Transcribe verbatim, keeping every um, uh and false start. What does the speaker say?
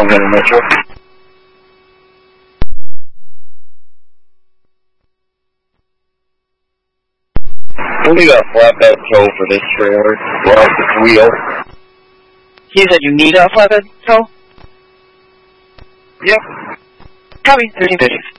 Long Island Metro. We need a flatbed tow for this trailer. Well, it's wheel. You said you need a flatbed tow? Yep. Copy, thirteen fifty.